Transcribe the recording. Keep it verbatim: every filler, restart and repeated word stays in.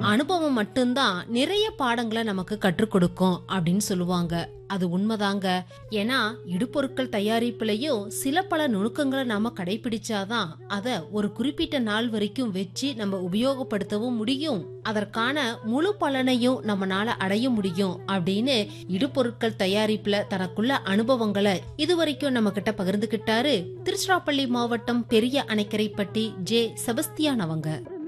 அனுபவம் மட்டும்தான் நிறைய பாடங்களை நமக்கு கற்றுக் கொடுக்கும் அப்படின்னு சொல்லுவாங்க. அது உண்மைதாங்க. ஏன்னா இடுபொருட்கள் தயாரிப்புலயும் சில பல நுணுக்கங்களை நாம கடைபிடிச்சாதான் அத ஒரு குறிப்பிட்ட நாள் வரைக்கும் வச்சு நம்ம உபயோகப்படுத்தவும் முடியும், அதற்கான முழு பலனையும் நம்மனால அடைய முடியும் அப்படின்னு இடுபொருட்கள் தயாரிப்புல தனக்குள்ள அனுபவங்களை இதுவரைக்கும் நம்ம கிட்ட பகிர்ந்துகிட்டாரு திருச்சிராப்பள்ளி மாவட்டம் பெரிய அணைக்கரைப்பட்டி ஜே செபஸ்தியான் அவங்க.